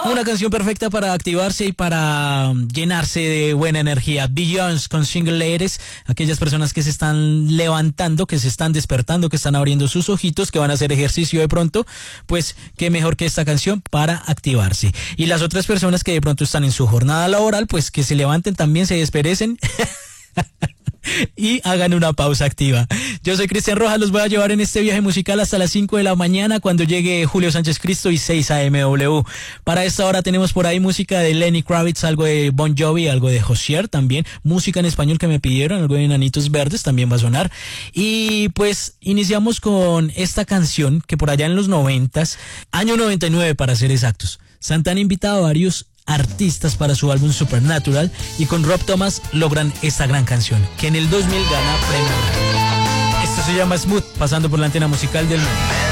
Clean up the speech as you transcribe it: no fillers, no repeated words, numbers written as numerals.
Una canción perfecta para activarse y para llenarse de buena energía. Beyoncé con Single Ladies, aquellas personas que se están levantando, que se están despertando, que están abriendo sus ojitos, que van a hacer ejercicio de pronto, pues qué mejor que esta canción para activarse. Y las otras personas que de pronto están en su jornada laboral, pues que se levanten también, se desperecen y hagan una pausa activa. Yo soy Cristian Rojas, los voy a llevar en este viaje musical hasta las 5 de la mañana cuando llegue Julio Sánchez Cristo y 6 AMW. Para esta hora tenemos por ahí música de Lenny Kravitz, algo de Bon Jovi, algo de Hozier también, música en español que me pidieron, algo de Enanitos Verdes también va a sonar. Y pues iniciamos con esta canción que por allá en los 90s, año 99 para ser exactos, Santana ha invitado a varios artistas para su álbum Supernatural y con Rob Thomas logran esta gran canción que en el 2000 gana premio. Esto se llama Smooth, pasando por la antena musical del mundo.